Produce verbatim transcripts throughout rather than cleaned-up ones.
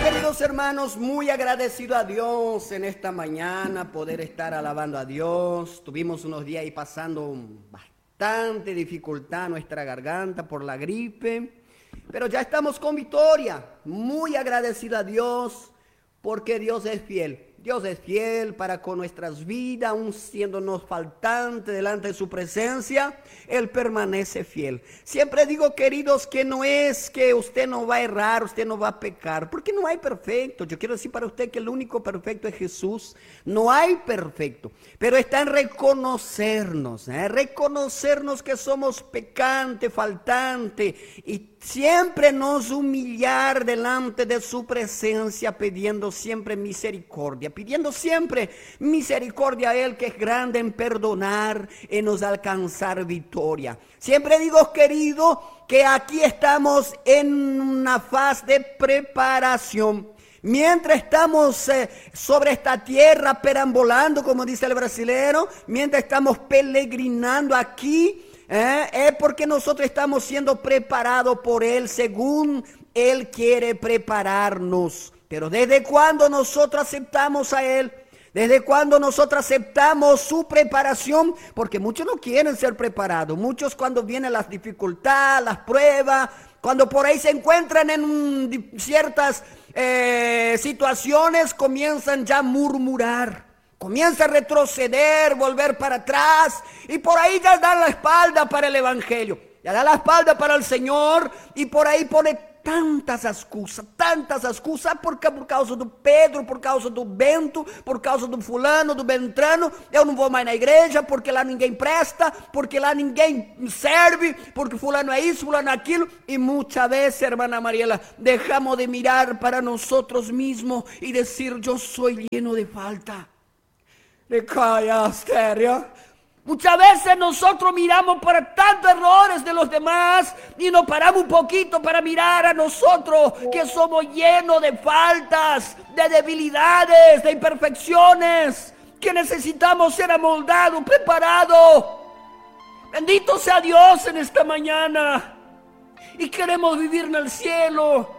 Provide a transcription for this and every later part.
queridos hermanos, muy agradecido a Dios en esta mañana poder estar alabando a Dios. Tuvimos unos días ahí pasando bastante dificultad en nuestra garganta por la gripe, pero ya estamos con victoria. Muy agradecido a Dios porque Dios es fiel. Dios es fiel para con nuestras vidas, aun siéndonos faltantes delante de su presencia, Él permanece fiel. Siempre digo, queridos, que no es que usted no va a errar, usted no va a pecar, porque no hay perfecto. Yo quiero decir para usted que el único perfecto es Jesús. No hay perfecto, pero está en reconocernos, ¿eh? reconocernos que somos pecantes, faltantes, y siempre nos humillar delante de su presencia, pidiendo siempre misericordia, pidiendo siempre misericordia a Él, que es grande en perdonar y nos alcanzar victoria. Siempre digo, querido, que aquí estamos en una fase de preparación. Mientras estamos eh, sobre esta tierra perambulando, como dice el brasilero, mientras estamos peregrinando aquí, eh, es porque nosotros estamos siendo preparados por Él según Él quiere prepararnos. Pero ¿desde cuándo nosotros aceptamos a Él? ¿Desde cuándo nosotros aceptamos su preparación? Porque muchos no quieren ser preparados. Muchos, cuando vienen las dificultades, las pruebas, cuando por ahí se encuentran en ciertas eh, situaciones, comienzan ya a murmurar, comienzan a retroceder, volver para atrás, y por ahí ya dan la espalda para el evangelio, ya da la espalda para el Señor, y por ahí pone tantas excusas, tantas excusas, porque por causa do Pedro, por causa do Bento, por causa do fulano, do Beltrano, eu não vou mais na igreja, porque lá ninguém presta, porque lá ninguém serve, porque fulano é isso, fulano é aquilo, e muitas vezes, hermana Mariela, dejamos de mirar para nosotros mismos y decir, yo soy lleno de falta. Le calla, Asteria. Muchas veces nosotros miramos para tantos errores de los demás y nos paramos un poquito para mirar a nosotros, que somos llenos de faltas, de debilidades, de imperfecciones, que necesitamos ser amoldados, preparados. Bendito sea Dios en esta mañana, y queremos vivir en el cielo.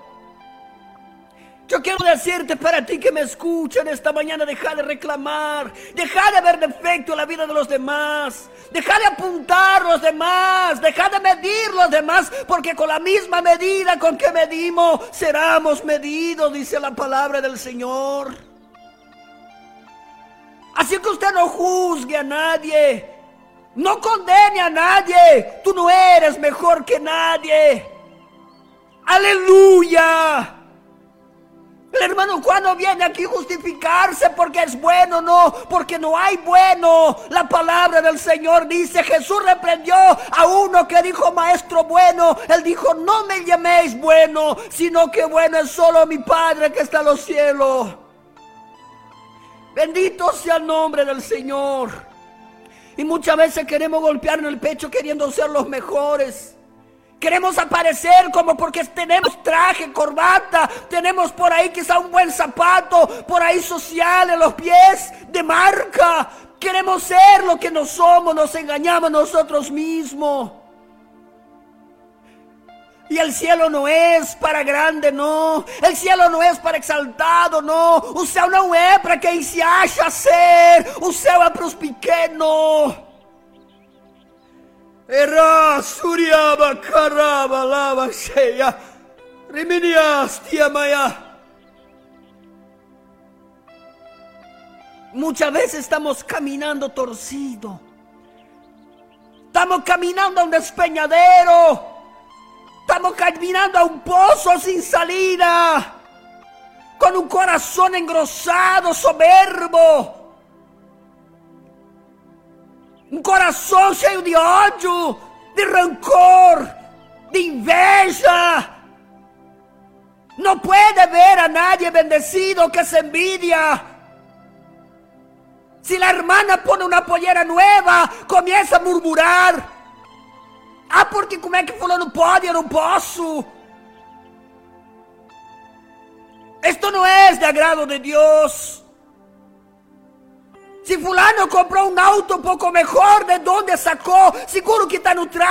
Yo quiero decirte, para ti que me escuchan esta mañana, deja de reclamar, deja de ver defecto en la vida de los demás, deja de apuntar los demás, deja de medir los demás, porque con la misma medida con que medimos, seremos medidos, dice la palabra del Señor. Así que usted no juzgue a nadie, no condene a nadie, tú no eres mejor que nadie. Aleluya. El hermano, cuando viene aquí justificarse porque es bueno, no, porque no hay bueno. La palabra del Señor dice, Jesús reprendió a uno que dijo maestro bueno. Él dijo, no me llaméis bueno, sino que bueno es solo mi Padre que está en los cielos. Bendito sea el nombre del Señor. Y muchas veces queremos golpear en el pecho queriendo ser los mejores. Queremos aparecer como porque tenemos traje, corbata, tenemos por ahí quizá un buen zapato, por ahí social en los pies, de marca. Queremos ser lo que no somos, nos engañamos nosotros mismos. Y el cielo no es para grande, no. El cielo no es para exaltado, no. O céu não é para quem se acha ser. O céu é para os pequenos. Era suriaba caraba lava cheia, reminias tia maya. Muchas veces estamos caminando torcido, estamos caminando a un despeñadero, estamos caminando a un pozo sin salida, con un corazón engrosado, soberbo. Um coração cheio de ódio, de rancor, de inveja. No puede ver a nadie bendecido que se envidia. Si la hermana pone una pollera nueva, comienza a murmurar. Ah, porque como é que fulano pode, eu não posso. Esto no es de agrado de Dios. Si fulano compró un auto un poco mejor, ¿de dónde sacó? Seguro que está no traje.